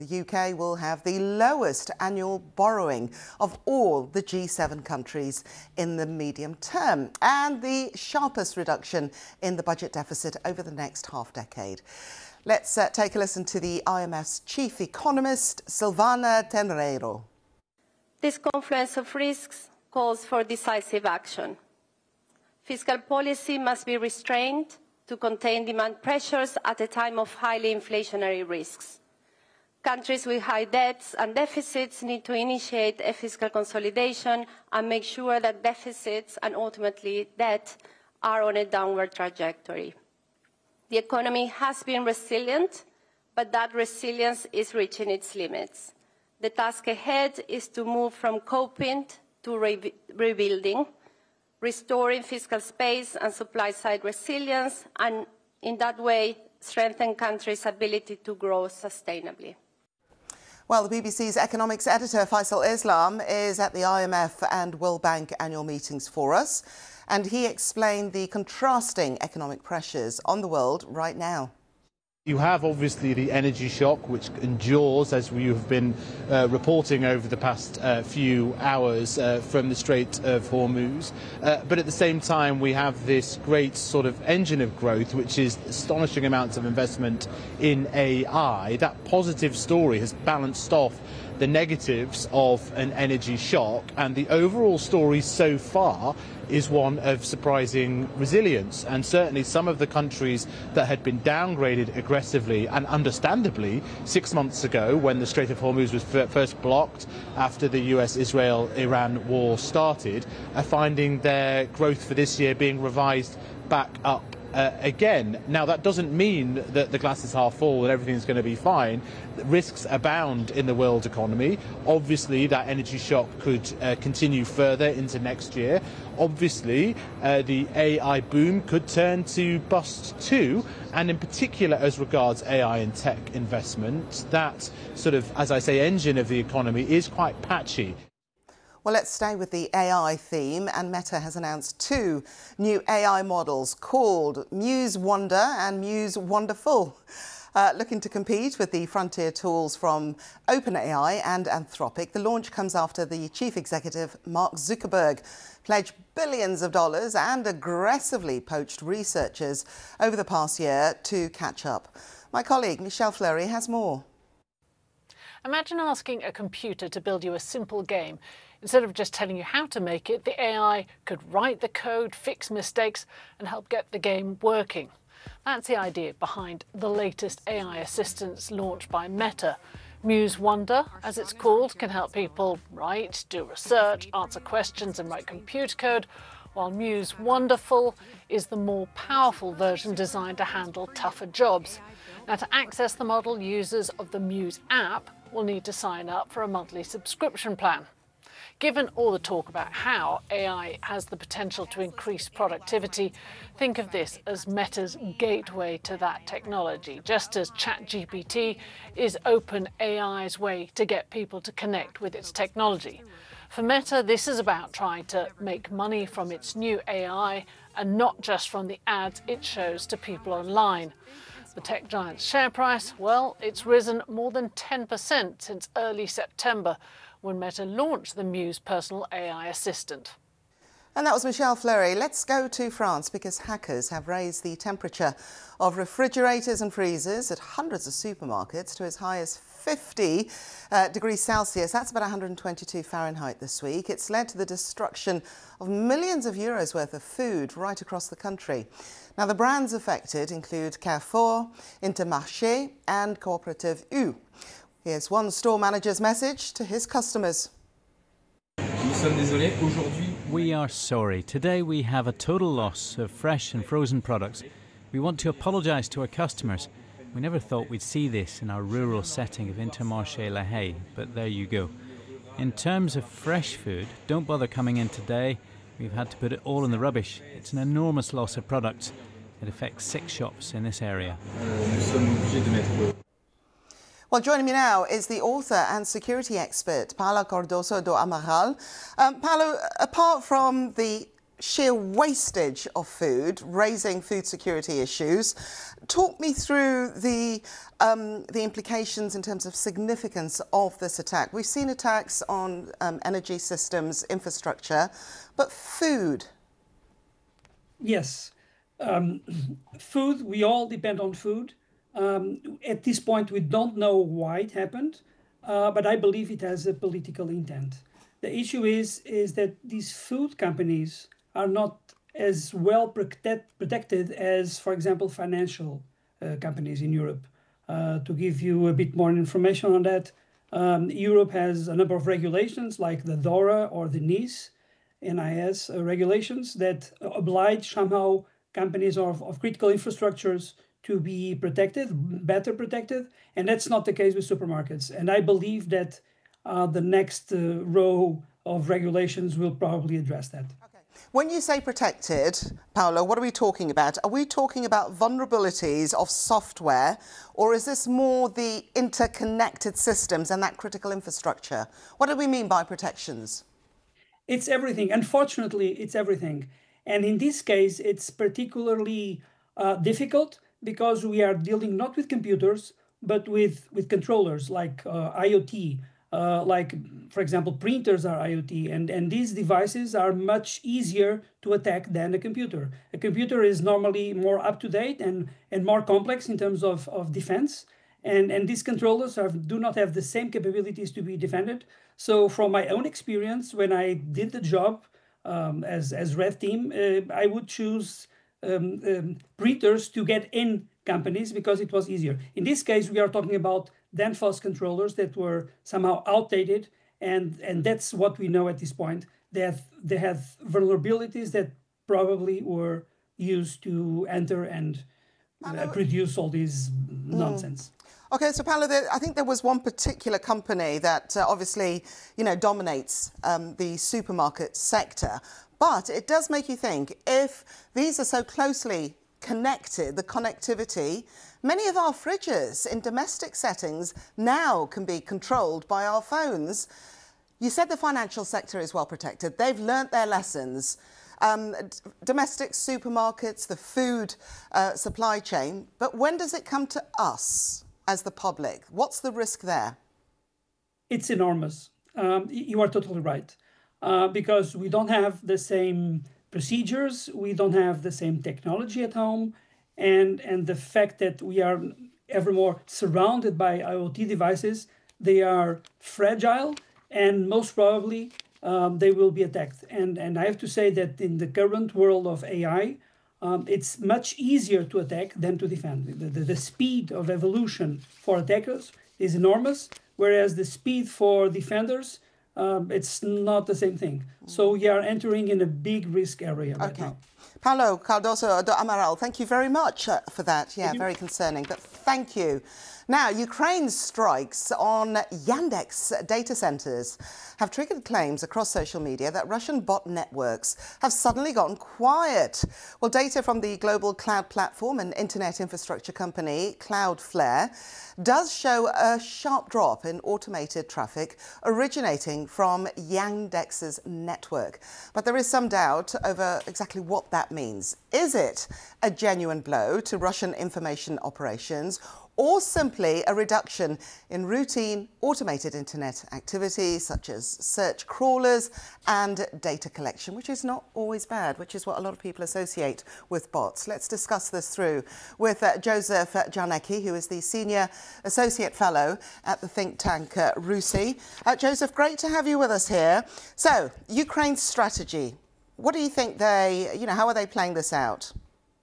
The UK will have the lowest annual borrowing of all the G7 countries in the medium term and the sharpest reduction in the budget deficit over the next half-decade. Let's take a listen to the IMF's chief economist, Silvana Tenreiro. This confluence of risks calls for decisive action. Fiscal policy must be restrained to contain demand pressures at a time of highly inflationary risks. Countries with high debts and deficits need to initiate a fiscal consolidation and make sure that deficits and ultimately debt are on a downward trajectory. The economy has been resilient, but that resilience is reaching its limits. The task ahead is to move from coping to rebuilding, restoring fiscal space and supply-side resilience, and in that way strengthen countries' ability to grow sustainably. Well, the BBC's economics editor, Faisal Islam, is at the IMF and World Bank annual meetings for us, and he explained the contrasting economic pressures on the world right now. You have obviously the energy shock, which endures, as we have been reporting over the past few hours from the Strait of Hormuz. But at the same time, we have this great sort of engine of growth, which is astonishing amounts of investment in AI. That positive story has balanced off the negatives of an energy shock, and the overall story so far is one of surprising resilience. And certainly some of the countries that had been downgraded aggressively and understandably 6 months ago when the Strait of Hormuz was first blocked after the US-Israel-Iran war started are finding their growth for this year being revised back up again. Now, that doesn't mean that the glass is half full and everything's going to be fine. Risks abound in the world economy. Obviously, that energy shock could continue further into next year. Obviously, the AI boom could turn to bust too, and in particular as regards AI and tech investment, that sort of, as I say, engine of the economy is quite patchy. Well, let's stay with the AI theme, and Meta has announced 2 new AI models called Muse Wonder and Muse Wonderful, looking to compete with the frontier tools from OpenAI and Anthropic. The launch comes after the chief executive, Mark Zuckerberg, pledged billions of dollars and aggressively poached researchers over the past year to catch up. My colleague, Michelle Fleury, has more. Imagine asking a computer to build you a simple game. Instead of just telling you how to make it, the AI could write the code, fix mistakes, and help get the game working. That's the idea behind the latest AI assistants launched by Meta. Muse Wonder, as it's called, can help people write, do research, answer questions, and write computer code, while Muse Wonderful is the more powerful version designed to handle tougher jobs. Now, to access the model, users of the Muse app will need to sign up for a monthly subscription plan. Given all the talk about how AI has the potential to increase productivity, think of this as Meta's gateway to that technology, just as ChatGPT is OpenAI's way to get people to connect with its technology. For Meta, this is about trying to make money from its new AI and not just from the ads it shows to people online. The tech giant's share price, well, it's risen more than 10% since early September, when Meta launched the Muse personal AI assistant. And that was Michelle Fleury. Let's go to France because hackers have raised the temperature of refrigerators and freezers at hundreds of supermarkets to as high as 50 degrees Celsius. That's about 122 Fahrenheit this week. It's led to the destruction of millions of euros worth of food right across the country. Now, the brands affected include Carrefour, Intermarché and Cooperative U. Here's one store manager's message to his customers. We are sorry. Today we have a total loss of fresh and frozen products. We want to apologise to our customers. We never thought we'd see this in our rural setting of Intermarché La Haye, but there you go. In terms of fresh food, don't bother coming in today. We've had to put it all in the rubbish. It's an enormous loss of products. It affects 6 shops in this area. Well, joining me now is the author and security expert, Paula Cardoso do Amaral. Paula, apart from the sheer wastage of food, raising food security issues. Talk me through the implications in terms of significance of this attack. We've seen attacks on energy systems, infrastructure, but food. Yes. Food, we all depend on food. At this point, we don't know why it happened, but I believe it has a political intent. The issue is that these food companies are not as well protected as, for example, financial companies in Europe. To give you a bit more information on that, Europe has a number of regulations like the DORA or the NIS regulations that oblige somehow companies of critical infrastructures to be protected, better protected, and that's not the case with supermarkets. And I believe that the next row of regulations will probably address that. Okay. When you say protected, Paolo, what are we talking about? Are we talking about vulnerabilities of software, or is this more the interconnected systems and that critical infrastructure? What do we mean by protections? It's everything. Unfortunately, it's everything. And in this case, it's particularly difficult because we are dealing not with computers, but with controllers like IoT. Like, for example, printers are IoT, and these devices are much easier to attack than a computer. A computer is normally more up-to-date and more complex in terms of defense, and these controllers do not have the same capabilities to be defended. So from my own experience, when I did the job as Red Team, I would choose printers to get in companies because it was easier. In this case, we are talking about Danfoss controllers that were somehow outdated, and that's what we know at this point. They have vulnerabilities that probably were used to enter and produce all this nonsense. Okay, so Paolo, I think there was one particular company that obviously, dominates the supermarket sector. But it does make you think, if these are so closely connected, the connectivity, many of our fridges in domestic settings now can be controlled by our phones. You said the financial sector is well protected. They've learnt their lessons. Domestic supermarkets, the food supply chain. But when does it come to us as the public? What's the risk there? It's enormous. You are totally right. Because we don't have the same procedures, we don't have the same technology at home, and the fact that we are ever more surrounded by IoT devices, they are fragile, and most probably they will be attacked. And I have to say that in the current world of AI, it's much easier to attack than to defend. The speed of evolution for attackers is enormous, whereas the speed for defenders, it's not the same thing. So we are entering in a big risk area right now. Paolo Cardoso do Amaral, thank you very much for that. Yeah, very concerning, but thank you. Now, Ukraine's strikes on Yandex data centres have triggered claims across social media that Russian bot networks have suddenly gone quiet. Well, data from the global cloud platform and internet infrastructure company Cloudflare does show a sharp drop in automated traffic originating from Yandex's network. But there is some doubt over exactly what that means. Is it a genuine blow to Russian information operations, or simply a reduction in routine automated internet activities such as search crawlers and data collection, which is not always bad, which is what a lot of people associate with bots? Let's discuss this through with Joseph Jarnecki, who is the Senior Associate Fellow at the think tank RUSI. Joseph, great to have you with us here. So, Ukraine's strategy, what do you think how are they playing this out?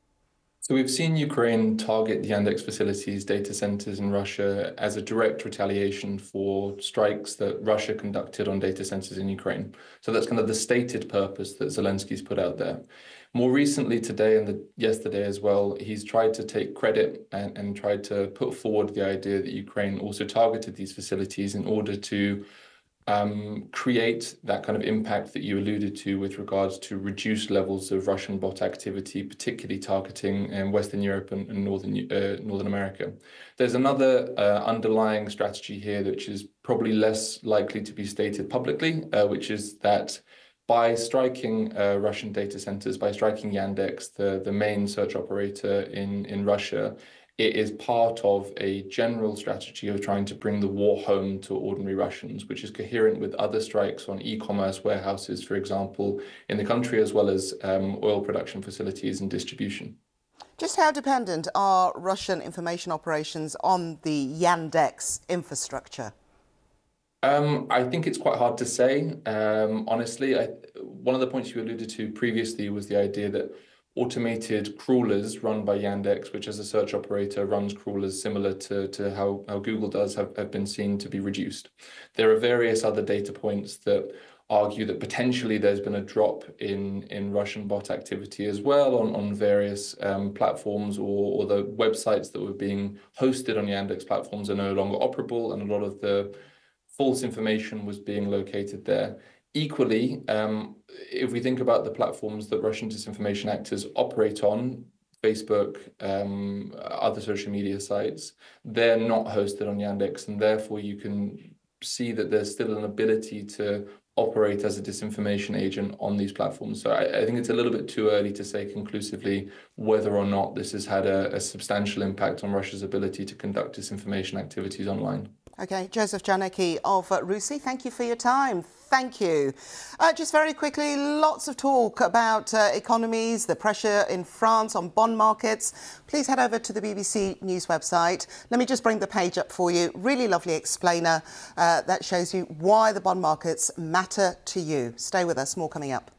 So we've seen Ukraine target the Yandex facilities, data centers in Russia as a direct retaliation for strikes that Russia conducted on data centers in Ukraine. So that's kind of the stated purpose that Zelensky's put out there. More recently today and yesterday as well, he's tried to take credit and tried to put forward the idea that Ukraine also targeted these facilities in order to create that kind of impact that you alluded to with regards to reduced levels of Russian bot activity, particularly targeting Western Europe and Northern America. There's another underlying strategy here, which is probably less likely to be stated publicly, which is that by striking Russian data centers, by striking Yandex, the main search operator in Russia, it is part of a general strategy of trying to bring the war home to ordinary Russians, which is coherent with other strikes on e-commerce warehouses, for example, in the country, as well as oil production facilities and distribution. Just how dependent are Russian information operations on the Yandex infrastructure? I think it's quite hard to say. Honestly, one of the points you alluded to previously was the idea that automated crawlers run by Yandex, which as a search operator runs crawlers similar to how Google does, have been seen to be reduced. There are various other data points that argue that potentially there's been a drop in Russian bot activity as well on various platforms, or the websites that were being hosted on Yandex platforms are no longer operable, and a lot of the false information was being located there. Equally, if we think about the platforms that Russian disinformation actors operate on, Facebook, other social media sites, they're not hosted on Yandex, and therefore you can see that there's still an ability to operate as a disinformation agent on these platforms. So I think it's a little bit too early to say conclusively whether or not this has had a substantial impact on Russia's ability to conduct disinformation activities online. OK, Joseph Janicki of RUSI, thank you for your time. Thank you. Just very quickly, lots of talk about economies, the pressure in France on bond markets. Please head over to the BBC News website. Let me just bring the page up for you. Really lovely explainer that shows you why the bond markets matter to you. Stay with us, more coming up.